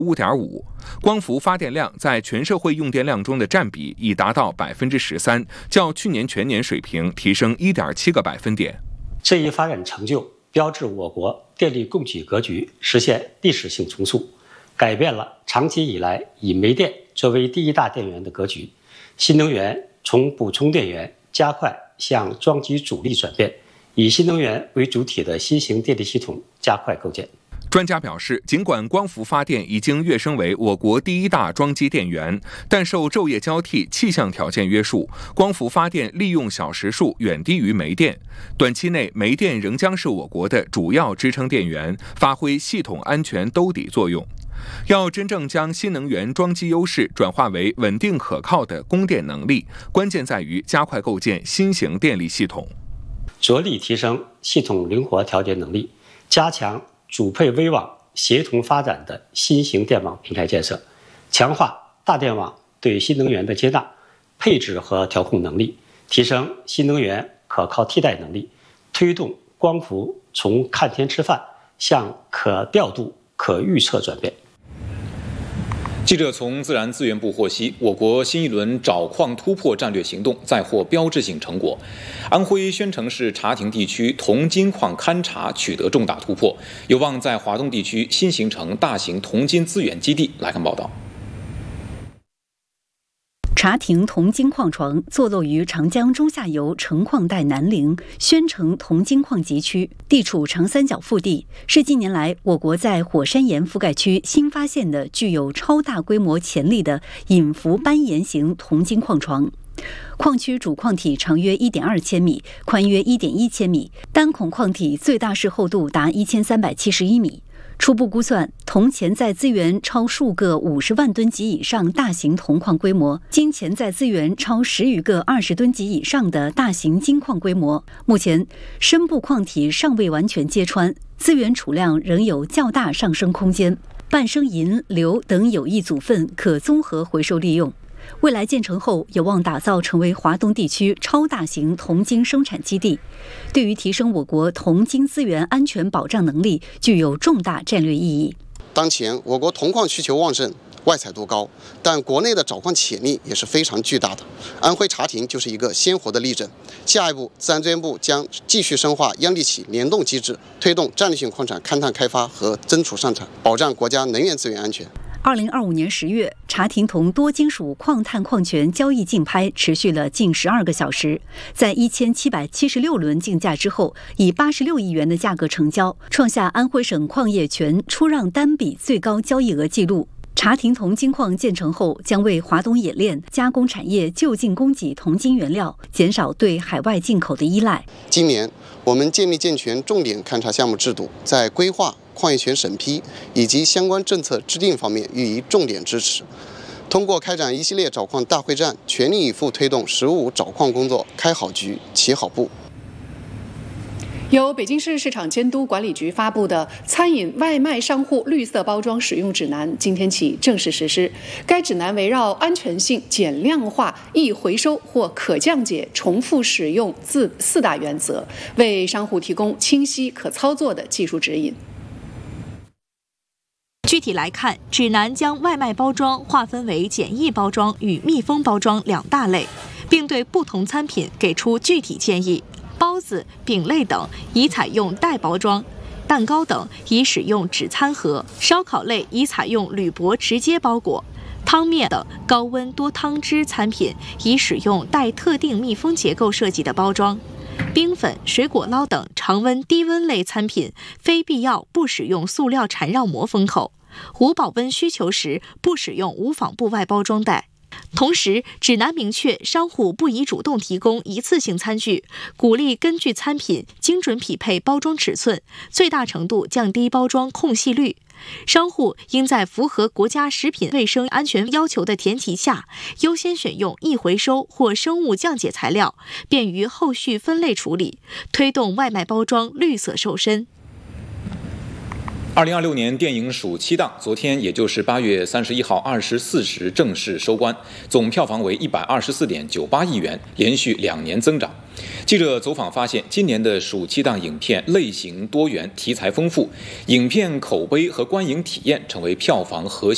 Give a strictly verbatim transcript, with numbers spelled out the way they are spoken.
五点五，光伏发电量在全社会用电量中的占比已达到百分之十三，较去年全年水平提升一点七个百分点。 这一发展成就标志我国电力供给格局实现历史性重塑，改变了长期以来以煤电作为第一大电源的格局。新能源从补充电源加快向装机主力转变，以新能源为主体的新型电力系统加快构建。 专家表示，尽管光伏发电已经跃升为我国第一大装机电源，但受昼夜交替、气象条件约束，光伏发电利用小时数远低于煤电。短期内，煤电仍将是我国的主要支撑电源，发挥系统安全兜底作用。要真正将新能源装机优势转化为稳定可靠的供电能力，关键在于加快构建新型电力系统， 着力提升系统灵活调节能力，加强主配微网协同发展的新型电网平台建设，强化大电网对新能源的接纳、配置和调控能力，提升新能源可靠替代能力，推动光伏从看天吃饭向可调度、可预测转变。 记者从自然资源部获悉，我国新一轮找矿突破战略行动再获标志性成果。安徽宣城市茶亭地区铜金矿勘查取得重大突破，有望在华东地区新形成大型铜金资源基地。来看报道。 茶亭铜金矿床坐落于长江中下游成矿带南陵宣城铜金矿集区，地处长三角腹地，是近年来我国在火山岩覆盖区新发现的具有超大规模潜力的隐伏斑岩型铜金矿床。矿区主矿体长约 一点二千米，宽约 一点一千米，单孔矿体最大室厚度达一千三百七十一米。初步估算，铜潜在资源超数个五十万吨级以上大型铜矿规模，金潜在资源超十余个二十吨级以上的大型金矿规模。目前，深部矿体尚未完全揭穿，资源储量仍有较大上升空间。半生银、硫等有益组分可综合回收利用。未来建成后，有望打造成为华东地区超大型铜金生产基地，对于提升我国铜金资源安全保障能力具有重大战略意义。 当前我国铜矿需求旺盛，外采度高，但国内的找矿潜力也是非常巨大的。安徽茶亭就是一个鲜活的例证。下一步，自然资源部将继续深化央地企联动机制，推动战略性矿产勘探开发和增储上产，保障国家能源资源安全。 二零二五年十月，茶亭铜多金属矿探矿权交易竞拍持续了近十二个小时，在一千七百七十六轮竞价之后，以八十六亿元的价格成交，创下安徽省矿业权出让单笔最高交易额纪录。茶亭铜金矿建成后，将为华东冶炼加工产业就近供给铜金原料，减少对海外进口的依赖。 今年，我们建立健全重点勘查项目制度，在规划、矿业权审批以及相关政策制定方面予以重点支持。通过开展一系列找矿大会战，全力以赴推动“十五”找矿工作开好局、起好步。 由北京市市场监督管理局发布的《餐饮外卖商户绿色包装使用指南》今天起正式实施。该指南围绕安全性、减量化、易回收或可降解、重复使用四四大原则，为商户提供清晰可操作的技术指引。 具体来看，指南将外卖包装划分为简易包装与密封包装两大类，并对不同餐品给出具体建议。包子、饼类等宜采用袋包装，蛋糕等宜使用纸餐盒，烧烤类宜采用铝箔直接包裹，汤面等高温多汤汁餐品宜使用带特定密封结构设计的包装。冰粉、水果捞等常温低温类餐品，非必要不使用塑料缠绕膜封口，无保温需求时不使用无纺布外包装袋。同时，指南明确商户不宜主动提供一次性餐具，鼓励根据餐品精准匹配包装尺寸，最大程度降低包装空隙率。商户应在符合国家食品卫生安全要求的前提下，优先选用易回收或生物降解材料，便于后续分类处理，推动外卖包装绿色瘦身。 二零二六年电影暑期档昨天，也就是八月三十一号二十四时正式收官，总票房为一百二十四点九八亿元，连续两年增长。记者走访发现，今年的暑期档影片类型多元，题材丰富，影片口碑和观影体验成为票房核心。